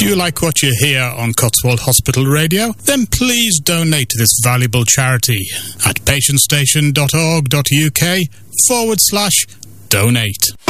you like what you hear on Cotswold Hospital Radio? Then please donate to this valuable charity at patientstation.org.uk/donate.